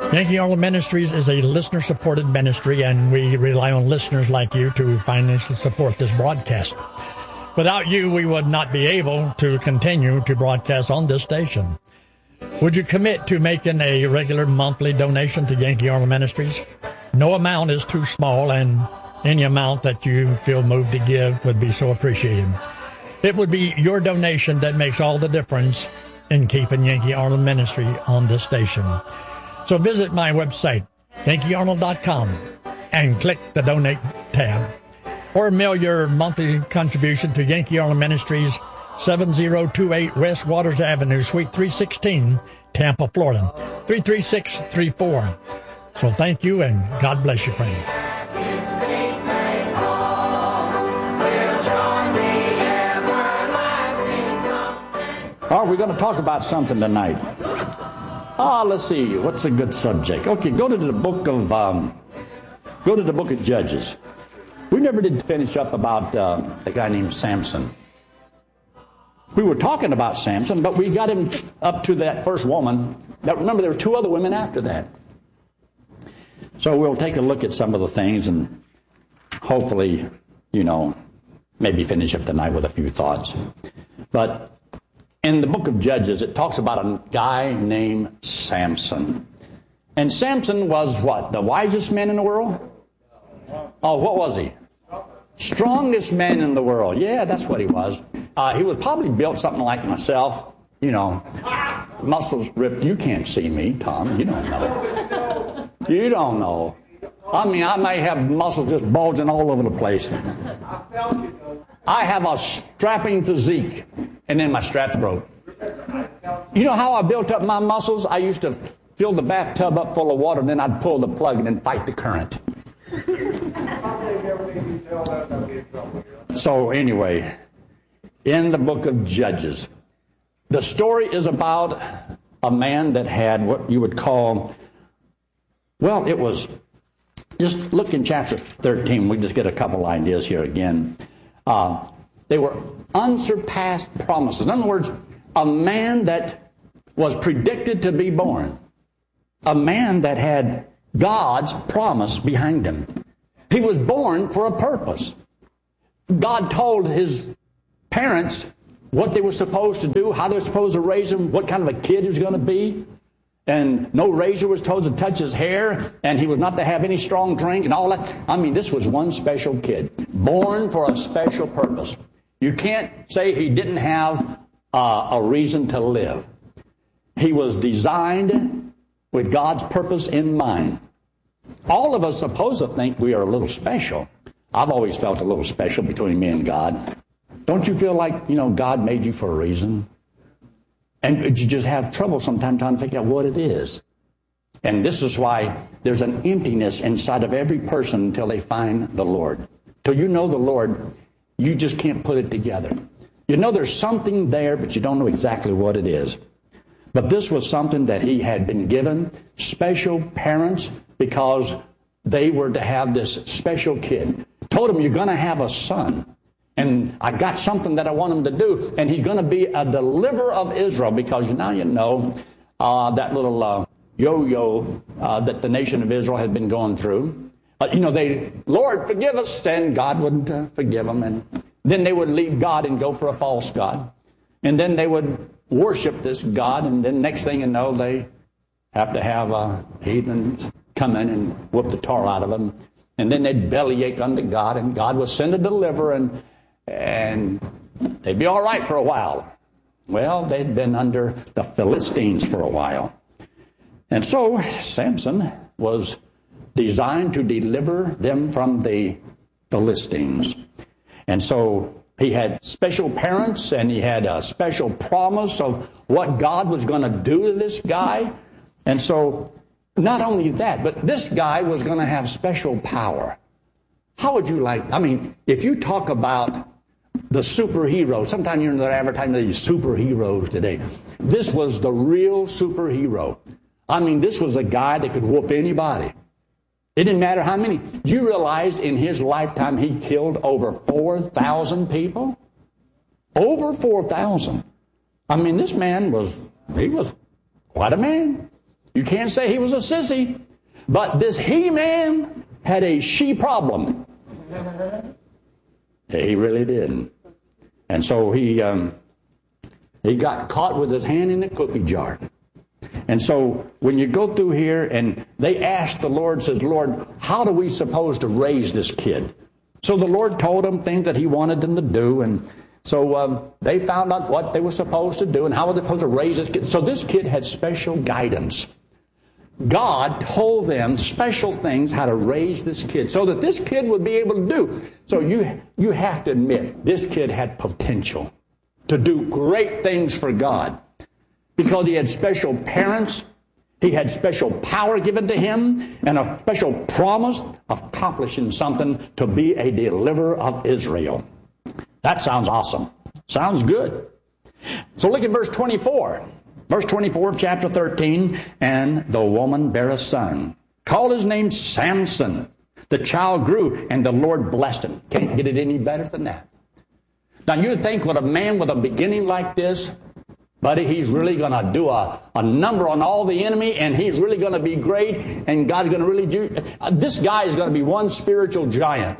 Yankee Arnold Ministries is a listener-supported ministry, and we rely on listeners like you to financially support this broadcast. Without you, we would not be able to continue to broadcast on this station. Would you commit to making a regular monthly donation to Yankee Arnold Ministries? No amount is too small, and any amount that you feel moved to give would be so appreciated. It would be your donation that makes all the difference in keeping Yankee Arnold Ministry on this station. So visit my website, yankeearnold.com, and click the Donate tab. Or mail your monthly contribution to Yankee Arnold Ministries, 7028 West Waters Avenue, Suite 316, Tampa, Florida, 33634. So thank you, and God bless you, friend. All right, we're going to talk about something tonight. Let's see. What's a good subject? Okay, go to the book of Judges. We never did finish up about a guy named Samson. We were talking about Samson, but we got him up to that first woman. Now, remember, there were two other women after that. So we'll take a look at some of the things and hopefully, maybe finish up tonight with a few thoughts. But in the book of Judges, it talks about a guy named Samson. And Samson was what? The wisest man in the world? Oh, what was he? Strongest man in the world. Yeah, that's what he was. He was probably built something like myself. Muscles ripped. You can't see me, Tom. You don't know. You don't know. I mean, I may have muscles just bulging all over the place. I have a strapping physique, and then my straps broke. You know how I built up my muscles? I used to fill the bathtub up full of water, and then I'd pull the plug and then fight the current. So anyway, in the book of Judges, the story is about a man that had what you would call, well, it was, just look in chapter 13. We just get a couple ideas here again. They were unsurpassed promises. In other words, a man that was predicted to be born. A man that had God's promise behind him. He was born for a purpose. God told his parents what they were supposed to do, how they were supposed to raise him, what kind of a kid he was going to be. And no razor was told to touch his hair, and he was not to have any strong drink and all that. I mean, this was one special kid, born for a special purpose. You can't say he didn't have a reason to live. He was designed with God's purpose in mind. All of us are supposed to think we are a little special. I've always felt a little special between me and God. Don't you feel like, God made you for a reason? And you just have trouble sometimes trying to figure out what it is. And this is why there's an emptiness inside of every person until they find the Lord. Till you know the Lord, you just can't put it together. You know there's something there, but you don't know exactly what it is. But this was something that he had been given, special parents, because they were to have this special kid. Told him, you're going to have a son. And I got something that I want him to do. And he's going to be a deliverer of Israel, because now you know that little yo-yo that the nation of Israel had been going through. Lord, forgive us. And God wouldn't forgive them. And then they would leave God and go for a false god. And then they would worship this God. And then next thing you know, they have to have heathens come in and whoop the tar out of them. And then they'd bellyache unto God. And God would send a deliverer, and they'd be all right for a while. Well, they'd been under the Philistines for a while. And so Samson was designed to deliver them from the Philistines. And so he had special parents, and he had a special promise of what God was going to do to this guy. And so not only that, but this guy was going to have special power. How would you if you talk about the superhero, sometimes you're in the advertising of these superheroes today. This was the real superhero. This was a guy that could whoop anybody. It didn't matter how many. Do you realize in his lifetime he killed over 4,000 people? Over 4,000. This man was quite a man. You can't say he was a sissy. But this He-Man had a she problem. He really did. And so he got caught with his hand in the cookie jar. And so when you go through here and they asked the Lord, says, Lord, how are we supposed to raise this kid? So the Lord told them things that he wanted them to do. And so they found out what they were supposed to do and how were they supposed to raise this kid. So this kid had special guidance. God told them special things how to raise this kid so that this kid would be able to do. So you have to admit, this kid had potential to do great things for God because he had special parents, he had special power given to him, and a special promise of accomplishing something to be a deliverer of Israel. That sounds awesome. Sounds good. So look at verse 24. Verse 24 of chapter 13, and the woman bare a son. Called his name Samson. The child grew, and the Lord blessed him. Can't get it any better than that. Now you'd think with a man with a beginning like this, buddy, he's really going to do a number on all the enemy, and he's really going to be great, and God's going to really do... this guy is going to be one spiritual giant.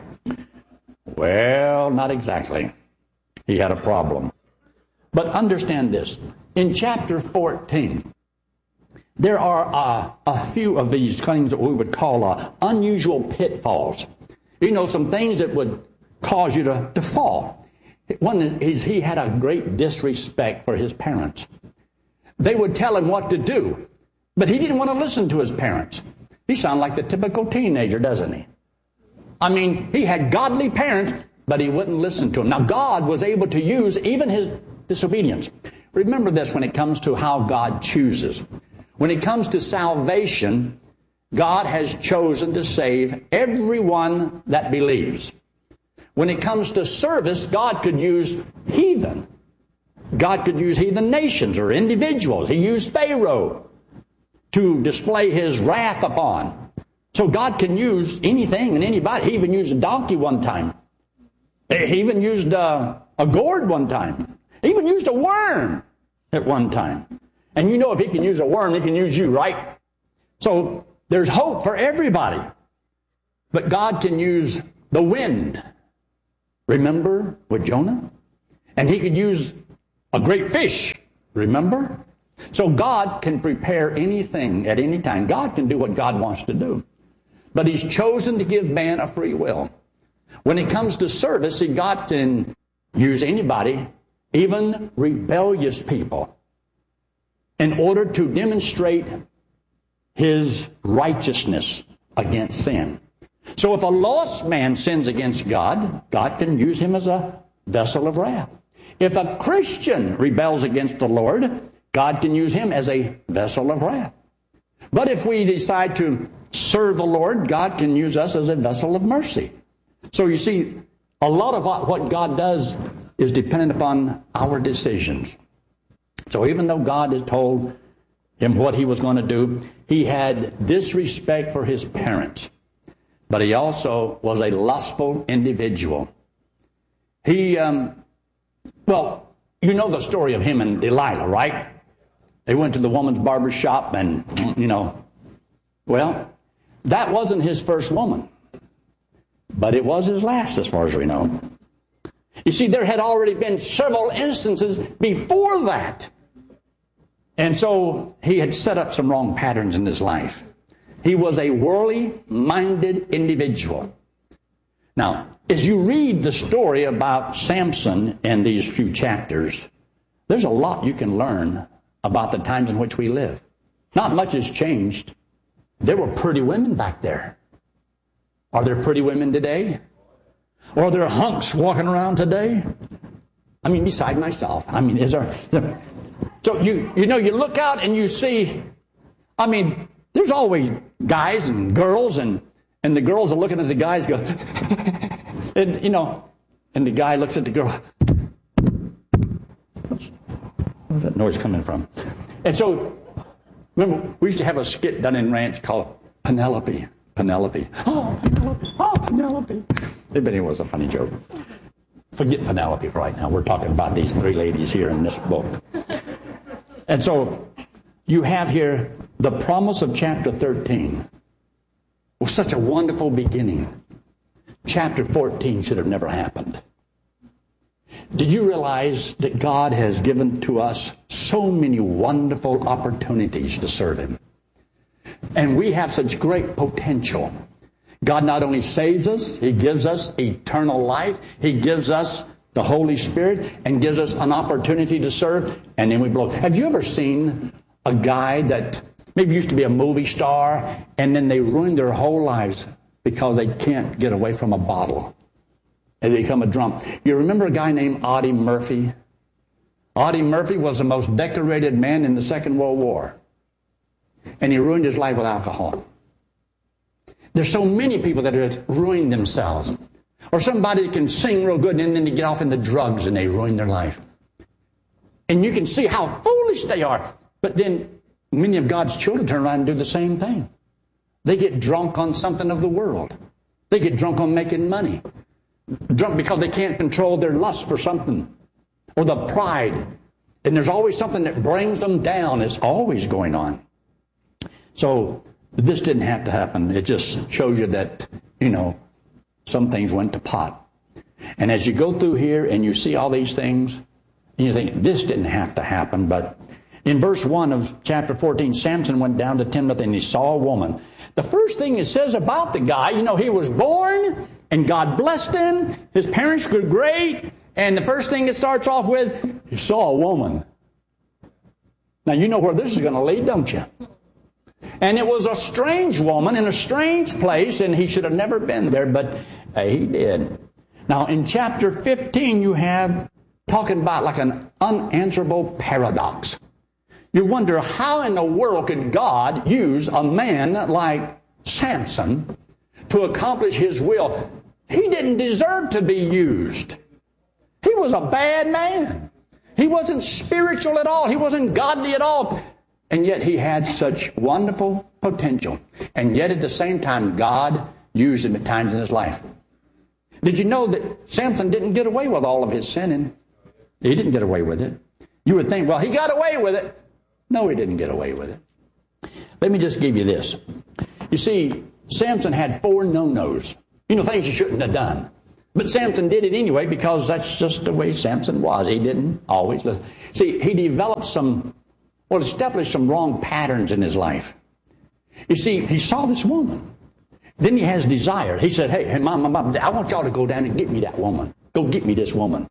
Well, not exactly. He had a problem. But understand this. In chapter 14, there are a few of these things that we would call unusual pitfalls. You know, some things that would cause you to fall. One is he had a great disrespect for his parents. They would tell him what to do, but he didn't want to listen to his parents. He sounded like the typical teenager, doesn't he? I mean, he had godly parents, but he wouldn't listen to them. Now, God was able to use even his disobedience. Remember this when it comes to how God chooses. When it comes to salvation, God has chosen to save everyone that believes. When it comes to service, God could use heathen. God could use heathen nations or individuals. He used Pharaoh to display his wrath upon. So God can use anything and anybody. He even used a donkey one time. He even used a gourd one time. He even used a worm at one time. And you know if he can use a worm, he can use you, right? So there's hope for everybody. But God can use the wind. Remember with Jonah? And he could use a great fish. Remember? So God can prepare anything at any time. God can do what God wants to do. But he's chosen to give man a free will. When it comes to service, see, God can use anybody, even rebellious people, in order to demonstrate his righteousness against sin. So if a lost man sins against God, God can use him as a vessel of wrath. If a Christian rebels against the Lord, God can use him as a vessel of wrath. But if we decide to serve the Lord, God can use us as a vessel of mercy. So you see, a lot of what God does is dependent upon our decisions. So even though God has told him what he was going to do, he had disrespect for his parents. But he also was a lustful individual. He, well, you know the story of him and Delilah, right? They went to the woman's barber shop and, you know, well, that wasn't his first woman. But it was his last, as far as we know. You see, there had already been several instances before that. And so he had set up some wrong patterns in his life. He was a worldly-minded individual. Now, as you read the story about Samson in these few chapters, there's a lot you can learn about the times in which we live. Not much has changed. There were pretty women back there. Are there pretty women today? Or are there hunks walking around today? I mean, beside myself. I mean, is there... So, you know, you look out and you see... I mean, there's always guys and girls, and the girls are looking at the guys go... and, you know, and the guy looks at the girl... Where's that noise coming from? And so, remember, we used to have a skit done in Ranch called Penelope. Penelope. Oh, Penelope. Oh, Penelope. But it was a funny joke. Forget Penelope for right now. We're talking about these three ladies here in this book. And so you have here the promise of chapter 13. Was such a wonderful beginning. Chapter 14 should have never happened. Did you realize that God has given to us so many wonderful opportunities to serve Him? And we have such great potential. God not only saves us, He gives us eternal life. He gives us the Holy Spirit and gives us an opportunity to serve, and then we blow. Have you ever seen a guy that maybe used to be a movie star, and then they ruin their whole lives because they can't get away from a bottle and they become a drunk? You remember a guy named Audie Murphy? Audie Murphy was the most decorated man in the Second World War, and he ruined his life with alcohol. There's so many people that have ruined themselves. Or somebody can sing real good and then they get off into drugs and they ruin their life. And you can see how foolish they are. But then many of God's children turn around and do the same thing. They get drunk on something of the world. They get drunk on making money. Drunk because they can't control their lust for something. Or the pride. And there's always something that brings them down. It's always going on. So this didn't have to happen. It just shows you that, some things went to pot. And as you go through here and you see all these things, and you think, this didn't have to happen. But in verse 1 of chapter 14, Samson went down to Timnath and he saw a woman. The first thing it says about the guy, he was born and God blessed him. His parents were great. And the first thing it starts off with, he saw a woman. Now you know where this is going to lead, don't you? And it was a strange woman in a strange place, and he should have never been there, but he did. Now, in chapter 15, you have talking about like an unanswerable paradox. You wonder, how in the world could God use a man like Samson to accomplish His will? He didn't deserve to be used. He was a bad man. He wasn't spiritual at all. He wasn't godly at all. And yet he had such wonderful potential. And yet at the same time, God used him at times in his life. Did you know that Samson didn't get away with all of his sinning? He didn't get away with it. You would think, well, he got away with it. No, he didn't get away with it. Let me just give you this. You see, Samson had 4 no-nos. Things he shouldn't have done. But Samson did it anyway because that's just the way Samson was. He didn't always listen. See, he developed established some wrong patterns in his life. You see, he saw this woman. Then he has desire. He said, hey, Mom, I want y'all to go down and get me that woman. Go get me this woman.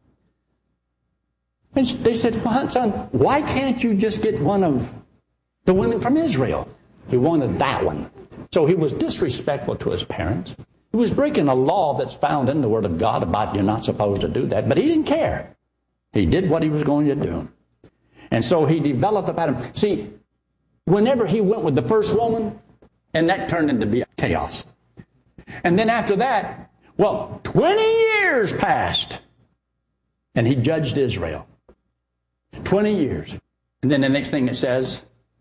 And they said, well, son, why can't you just get one of the women from Israel? He wanted that one. So he was disrespectful to his parents. He was breaking a law that's found in the Word of God about you're not supposed to do that. But he didn't care. He did what he was going to do. And so he developed a pattern. See, whenever he went with the first woman, and that turned into be chaos. And then after that, 20 years passed, and he judged Israel. 20 years. And then the next thing it says,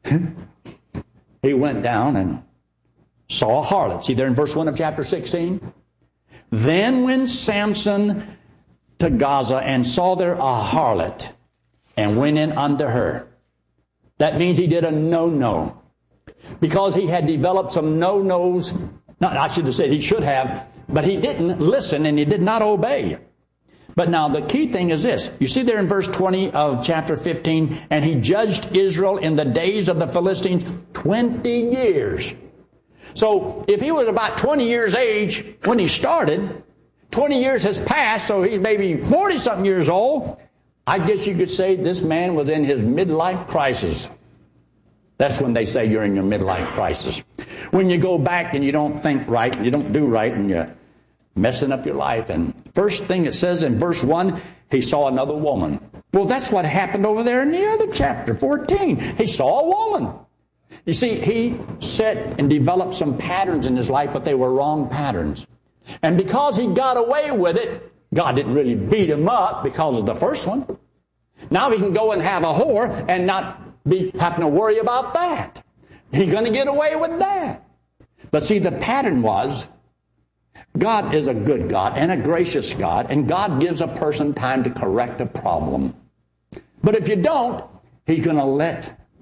he went down and saw a harlot. See there in verse 1 of chapter 16? Then went Samson to Gaza and saw there a harlot, and went in unto her. That means he did a no-no. Because he had developed some no-nos. I should have said he should have, but he didn't listen and he did not obey. But now the key thing is this. You see there in verse 20 of chapter 15, and he judged Israel in the days of the Philistines 20 years. So if he was about 20 years age when he started, 20 years has passed, so he's maybe 40-something years old. I guess you could say this man was in his midlife crisis. That's when they say you're in your midlife crisis. When you go back and you don't think right, and you don't do right, and you're messing up your life. And first thing it says in verse 1, he saw another woman. Well, that's what happened over there in the other chapter, 14. He saw a woman. You see, he set and developed some patterns in his life, but they were wrong patterns. And because he got away with it, God didn't really beat him up because of the first one. Now he can go and have a whore and not be having to worry about that. He's going to get away with that. But see, the pattern was, God is a good God and a gracious God, and God gives a person time to correct a problem. But if you don't, He's going to let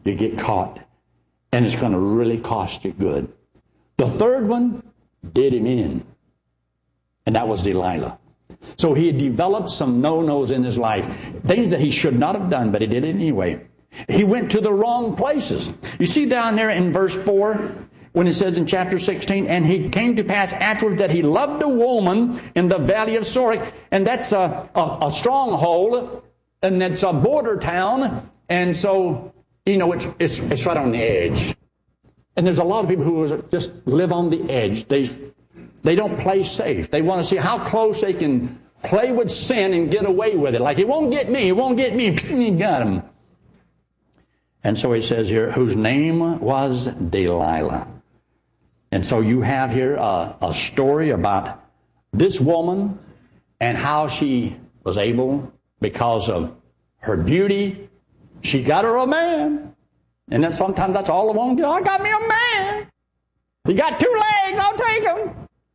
you get caught. And it's going to really cost you good. The third one did him in. And that was Delilah. So he had developed some no-nos in his life. Things that he should not have done, but he did it anyway. He went to the wrong places. You see down there in verse 4, when it says in chapter 16, and he came to pass afterwards that he loved a woman in the valley of Sorek. And that's a stronghold, and it's a border town. And so, you know, it's right on the edge. And there's a lot of people who just live on the edge. They don't play safe. They want to see how close they can play with sin and get away with it. Like, it won't get me, it won't get me. You got him. And so he says here, whose name was Delilah. And so you have here a story about this woman and how she was able, because of her beauty, she got her a man. And then sometimes that's all I want to do. I got me a man. He got 2 legs, I'll take him.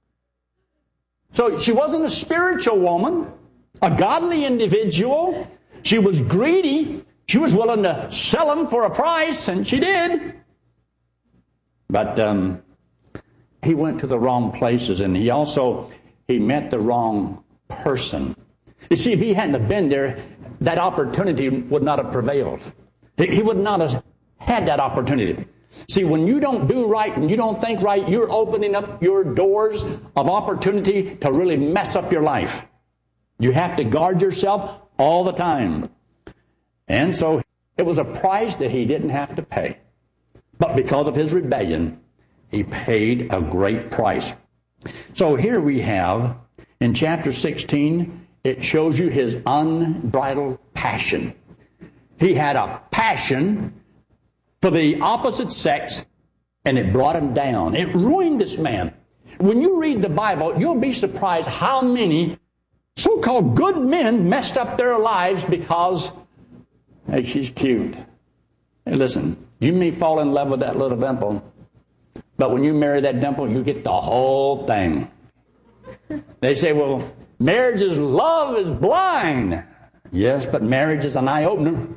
So she wasn't a spiritual woman, a godly individual. She was greedy. She was willing to sell him for a price, and she did. But he went to the wrong places, and he met the wrong person. You see, if he hadn't have been there, that opportunity would not have prevailed. He would not have had that opportunity. See, when you don't do right and you don't think right, you're opening up your doors of opportunity to really mess up your life. You have to guard yourself all the time. And so it was a price that he didn't have to pay. But because of his rebellion, he paid a great price. So here we have, in chapter 16, it shows you his unbridled passion. He had a passion for the opposite sex, and it brought him down. It ruined this man. When you read the Bible, you'll be surprised how many so-called good men messed up their lives because, hey, she's cute. Hey, listen, you may fall in love with that little dimple, but when you marry that dimple, you get the whole thing. They say, well, marriage is love is blind. Yes, but marriage is an eye-opener.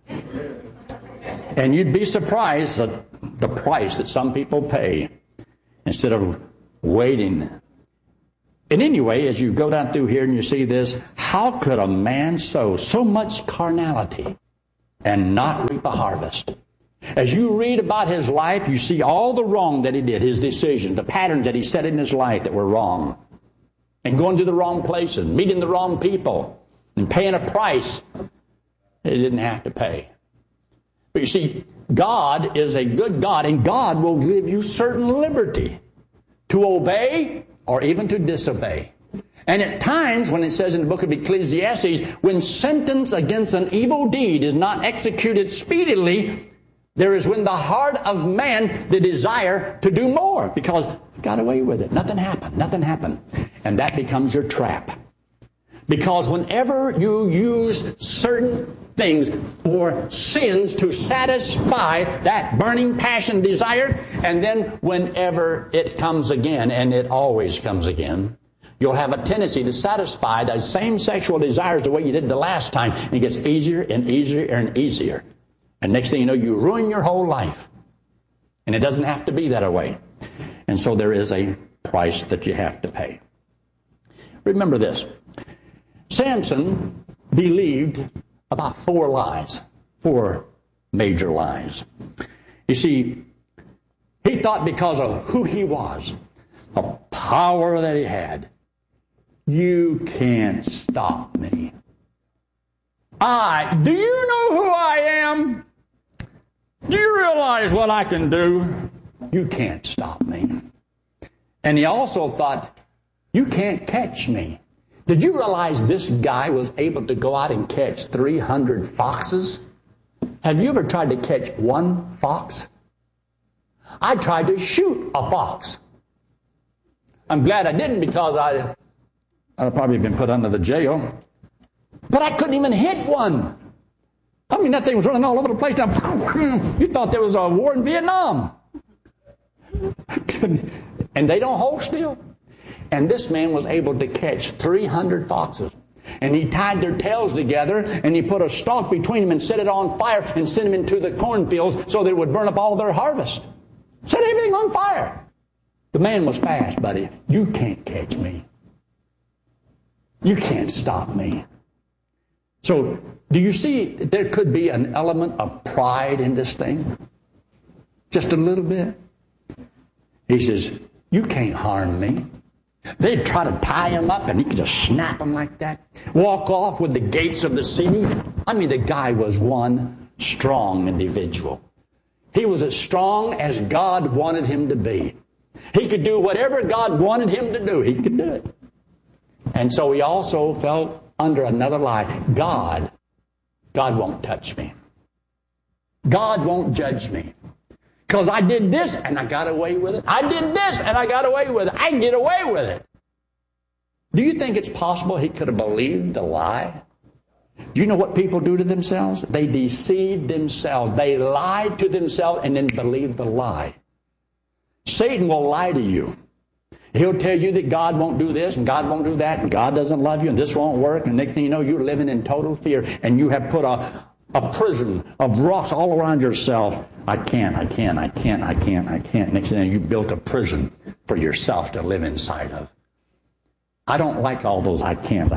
And you'd be surprised at the price that some people pay instead of waiting. And anyway, as you go down through here and you see this, how could a man sow so much carnality and not reap a harvest? As you read about his life, you see all the wrong that he did, his decisions, the patterns that he set in his life that were wrong. And going to the wrong places, meeting the wrong people, and paying a price that he didn't have to pay. But you see, God is a good God, and God will give you certain liberty to obey or even to disobey. And at times, when it says in the book of Ecclesiastes, when sentence against an evil deed is not executed speedily, there is when the heart of man the desire to do more, because he got away with it. Nothing happened. And that becomes your trap. Because whenever you use certain things or sins to satisfy that burning passion desire, and then whenever it comes again, and it always comes again, you'll have a tendency to satisfy those same sexual desires the way you did the last time, and it gets easier and easier and easier. And next thing you know, you ruin your whole life. And it doesn't have to be that way. And so there is a price that you have to pay. Remember this. Samson believed about 4 lies, 4 major lies. You see, he thought because of who he was, the power that he had, you can't stop me. Do you know who I am? Do you realize what I can do? You can't stop me. And he also thought, you can't catch me. Did you realize this guy was able to go out and catch 300 foxes? Have you ever tried to catch one fox? I tried to shoot a fox. I'm glad I didn't, because I'd probably been put under the jail. But I couldn't even hit one. I mean, that thing was running all over the place. Now, you thought there was a war in Vietnam. And they don't hold still. And this man was able to catch 300 foxes. And he tied their tails together, and he put a stalk between them and set it on fire and sent them into the cornfields so that it would burn up all their harvest. Set everything on fire. The man was fast, buddy. You can't catch me. You can't stop me. So, do you see there could be an element of pride in this thing? Just a little bit. He says, you can't harm me. They'd try to tie him up, and he could just snap him like that. Walk off with the gates of the city. I mean, the guy was one strong individual. He was as strong as God wanted him to be. He could do whatever God wanted him to do. He could do it. And so he also fell under another lie. God won't touch me. God won't judge me. Because I did this and I got away with it. I did this and I got away with it. I can get away with it. Do you think it's possible he could have believed the lie? Do you know what people do to themselves? They deceive themselves. They lie to themselves and then believe the lie. Satan will lie to you. He'll tell you that God won't do this and God won't do that and God doesn't love you and this won't work. And next thing you know, you're living in total fear and you have put a prison of rocks all around yourself. I can't. Next thing you know, you built a prison for yourself to live inside of. I don't like all those I can.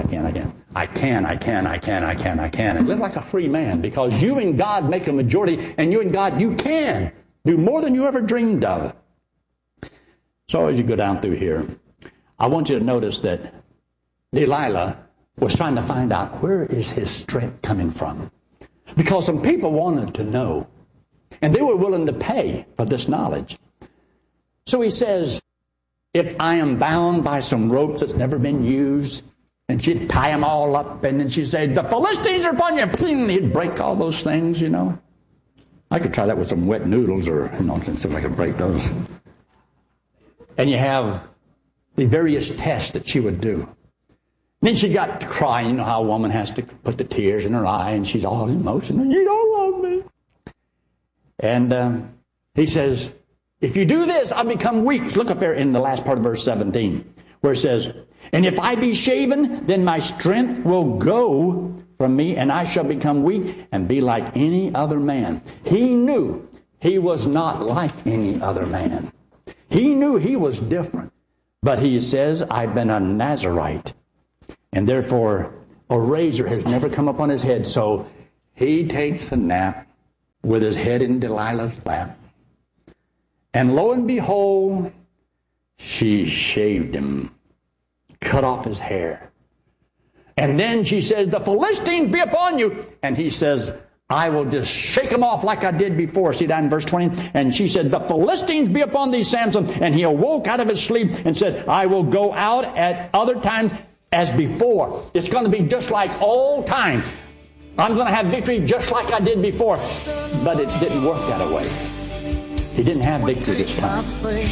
And live like a free man, because you and God make a majority, and you and God, you can do more than you ever dreamed of. So as you go down through here, I want you to notice that Delilah was trying to find out where is his strength coming from. Because some people wanted to know, and they were willing to pay for this knowledge. So he says, if I am bound by some ropes that's never been used, and she'd tie them all up, and then she'd say, the Philistines are upon you. And he'd break all those things, you know. I could try that with some wet noodles or, see if I could break those. And you have the various tests that she would do. Then she got to crying. You know how a woman has to put the tears in her eye, and she's all emotional. You don't love me. And he says, if you do this, I'll become weak. Look up there in the last part of verse 17, where it says, and if I be shaven, then my strength will go from me, and I shall become weak and be like any other man. He knew he was not like any other man. He knew he was different. But he says, I've been a Nazarite, and therefore a razor has never come upon his head. So he takes a nap with his head in Delilah's lap. And lo and behold, she shaved him, cut off his hair. And then she says, the Philistines be upon you. And he says, I will just shake them off like I did before. See that in verse 20? And she said, the Philistines be upon thee, Samson. And he awoke out of his sleep and said, I will go out at other times as before. It's going to be just like old time. I'm going to have victory just like I did before. But it didn't work that way. He didn't have victory this time.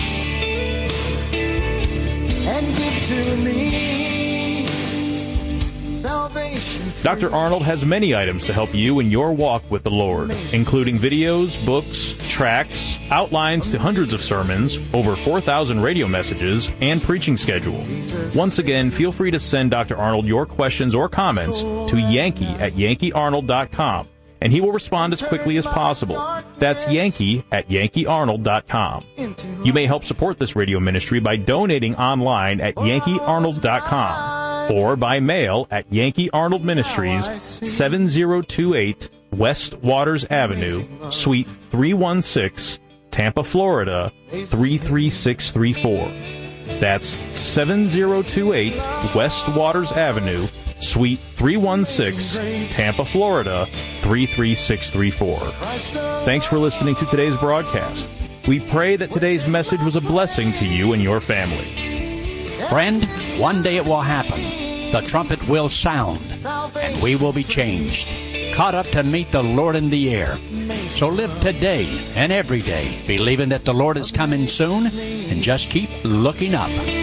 And give to me salvation. Dr. Arnold has many items to help you in your walk with the Lord, including videos, books, tracts, outlines to hundreds of sermons, over 4,000 radio messages, and preaching schedule. Once again, feel free to send Dr. Arnold your questions or comments to Yankee@YankeeArnold.com. and he will respond as quickly as possible. That's Yankee@YankeeArnold.com. You may help support this radio ministry by donating online at YankeeArnold.com or by mail at Yankee Arnold Ministries, 7028 West Waters Avenue, Suite 316, Tampa, Florida, 33634. That's 7028 West Waters Avenue, Suite 316, Tampa, Florida, 33634. Thanks for listening to today's broadcast. We pray that today's message was a blessing to you and your family. Friend, one day it will happen. The trumpet will sound, and we will be changed, caught up to meet the Lord in the air. So live today and every day, believing that the Lord is coming soon, and just keep looking up.